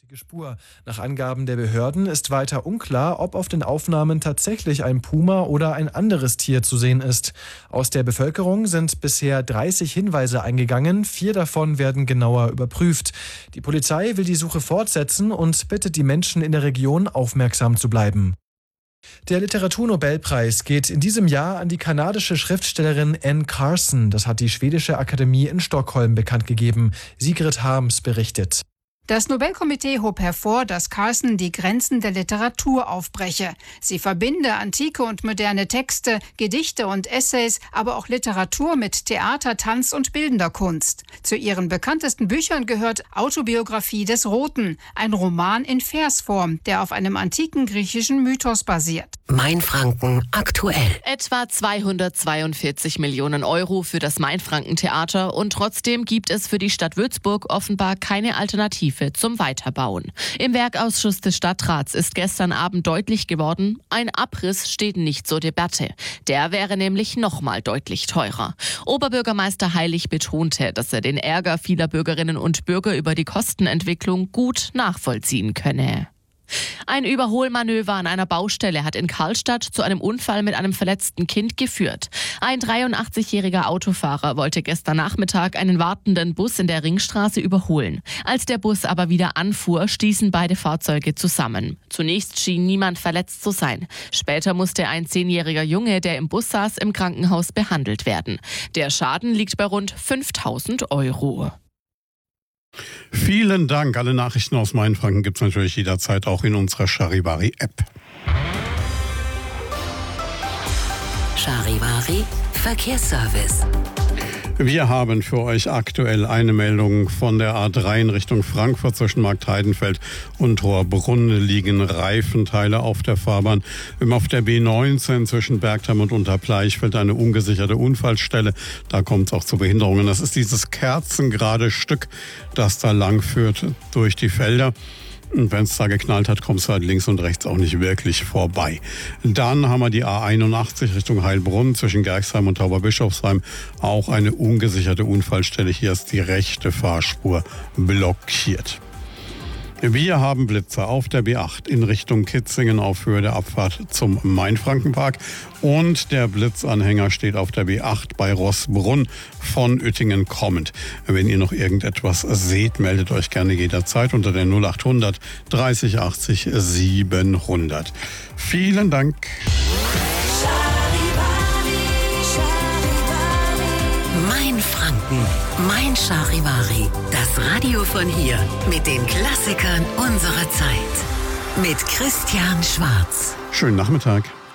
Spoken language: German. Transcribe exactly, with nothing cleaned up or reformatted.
Spur. Nach Angaben der Behörden ist weiter unklar, ob auf den Aufnahmen tatsächlich ein Puma oder ein anderes Tier zu sehen ist. Aus der Bevölkerung sind bisher dreißig Hinweise eingegangen, vier davon werden genauer überprüft. Die Polizei will die Suche fortsetzen und bittet die Menschen in der Region, aufmerksam zu bleiben. Der Literaturnobelpreis geht in diesem Jahr an die kanadische Schriftstellerin Anne Carson. Das hat die Schwedische Akademie in Stockholm bekannt gegeben. Sigrid Harms berichtet. Das Nobelkomitee hob hervor, dass Carson die Grenzen der Literatur aufbreche. Sie verbinde antike und moderne Texte, Gedichte und Essays, aber auch Literatur mit Theater, Tanz und bildender Kunst. Zu ihren bekanntesten Büchern gehört Autobiografie des Roten, ein Roman in Versform, der auf einem antiken griechischen Mythos basiert. Mainfranken aktuell. Etwa zweihundertzweiundvierzig Millionen Euro für das Mainfranken-Theater und trotzdem gibt es für die Stadt Würzburg offenbar keine Alternative zum Weiterbauen. Im Werkausschuss des Stadtrats ist gestern Abend deutlich geworden, ein Abriss steht nicht zur Debatte. Der wäre nämlich nochmal deutlich teurer. Oberbürgermeister Heilig betonte, dass er den Ärger vieler Bürgerinnen und Bürger über die Kostenentwicklung gut nachvollziehen könne. Ein Überholmanöver an einer Baustelle hat in Karlstadt zu einem Unfall mit einem verletzten Kind geführt. Ein dreiundachtzigjähriger Autofahrer wollte gestern Nachmittag einen wartenden Bus in der Ringstraße überholen. Als der Bus aber wieder anfuhr, stießen beide Fahrzeuge zusammen. Zunächst schien niemand verletzt zu sein. Später musste ein zehnjähriger Junge, der im Bus saß, im Krankenhaus behandelt werden. Der Schaden liegt bei rund fünftausend Euro. Vielen Dank. Alle Nachrichten aus Mainfranken gibt es natürlich jederzeit auch in unserer Charivari-App. Charivari Verkehrsservice. Wir haben für euch aktuell eine Meldung von der A drei in Richtung Frankfurt zwischen Marktheidenfeld und Torbrunn liegen Reifenteile auf der Fahrbahn. Auf der B neunzehn zwischen Bergheim und Unterbleichfeld eine ungesicherte Unfallstelle. Da kommt es auch zu Behinderungen. Das ist dieses kerzengerade Stück, das da lang führt durch die Felder. Und wenn es da geknallt hat, kommst du halt links und rechts auch nicht wirklich vorbei. Dann haben wir die A einundachtzig Richtung Heilbronn zwischen Gerxheim und Tauberbischofsheim. Auch eine ungesicherte Unfallstelle. Hier ist die rechte Fahrspur blockiert. Wir haben Blitzer auf der B acht in Richtung Kitzingen auf Höhe der Abfahrt zum Mainfrankenpark. Und der Blitzanhänger steht auf der B acht bei Roßbrunn von Uettingen kommend. Wenn ihr noch irgendetwas seht, meldet euch gerne jederzeit unter der null achthundert dreißig achtzig siebenhundert. Vielen Dank. Mainfranken, mein Charivari. Das Radio von hier mit den Klassikern unserer Zeit. Mit Christian Schwarz. Schönen Nachmittag.